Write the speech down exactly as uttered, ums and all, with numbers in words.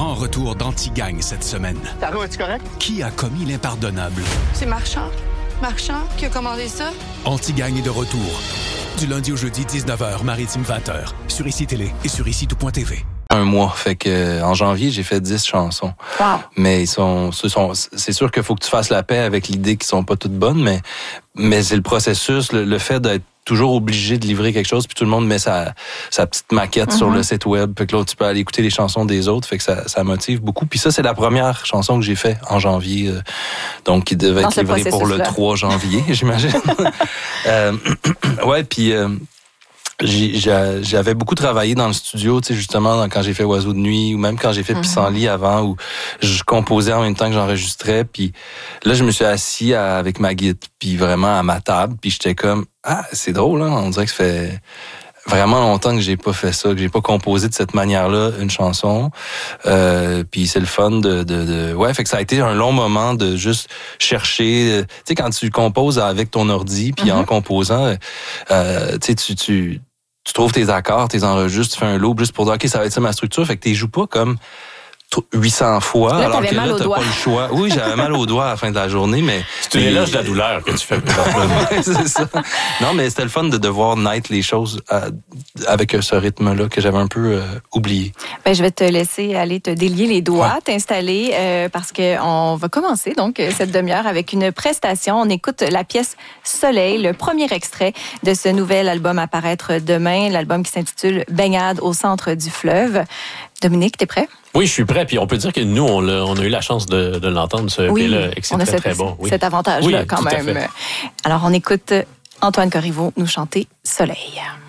grand retour d'Anti-Gang cette semaine. Taro, es-tu correct? Qui a commis l'impardonnable? C'est Marchand. Marchand qui a commandé ça. Anti-Gang est de retour. Du lundi au jeudi, dix-neuf heures, Maritime vingt heures. Sur Ici Télé et sur ici tout point t v. Un mois. Fait que, en janvier, j'ai fait dix chansons. Wow. Mais ils sont, ce sont, c'est sûr qu'il faut que tu fasses la paix avec l'idée qu'ils sont pas toutes bonnes, mais, mais c'est le processus, le, le fait d'être toujours obligé de livrer quelque chose, puis tout le monde met sa, sa petite maquette mm-hmm. sur le site web, fait que là, tu peux aller écouter les chansons des autres, fait que ça, ça motive beaucoup. Puis ça, c'est la première chanson que j'ai fait en janvier, euh, donc qui devait Dans être livrée pour le trois janvier, j'imagine. euh, ouais, puis... Euh, J'ai, j'avais beaucoup travaillé dans le studio, tu sais, justement, quand j'ai fait Oiseau de nuit, ou même quand j'ai fait mm-hmm. Pissenlit avant, où je composais en même temps que j'enregistrais, puis là, je me suis assis à, avec ma guitare, puis vraiment à ma table, puis j'étais comme, ah, c'est drôle, hein, on dirait que ça fait vraiment longtemps que j'ai pas fait ça, que j'ai pas composé de cette manière-là une chanson, euh, puis c'est le fun de, de, de, ouais, fait que ça a été un long moment de juste chercher, tu sais, quand tu composes avec ton ordi, puis mm-hmm. en composant, euh, tu sais, tu, tu tu trouves tes accords, tes enregistres, tu fais un loop juste pour dire, OK, ça va être ça ma structure. Fait que tu joues pas comme huit cents fois, là, alors que là, t'as doigt. pas le choix. Oui, j'avais mal aux doigts à la fin de la journée, mais... C'est une éloge de la douleur que tu fais. Ouais, c'est ça. Non, mais c'était le fun de devoir naître les choses à, avec ce rythme-là que j'avais un peu euh, oublié. Ben, je vais te laisser aller te délier les doigts, ouais. t'installer, euh, parce qu'on va commencer donc cette demi-heure avec une prestation. On écoute la pièce Soleil, le premier extrait de ce nouvel album à paraître demain, l'album qui s'intitule Baignade au centre du fleuve. Dominique, t'es prêt? Oui, je suis prêt. Puis on peut dire que nous, on a, on a eu la chance de, de l'entendre, ce oui, E P-là, et que c'est on a très, cette, très bon. Oui. cet avantage-là oui, quand même. Alors, on écoute Antoine Corriveau nous chanter Soleil.